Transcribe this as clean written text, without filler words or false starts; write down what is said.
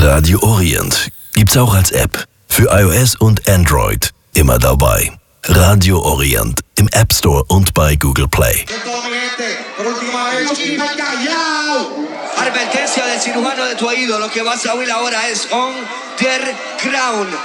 Radio Orient gibt's auch als App. Für iOS und Android. Immer dabei. Radio Orient im App Store und bei Google Play. Advertencia del cirujano de tu oído. Lo que vas a oír ahora es On the Ground.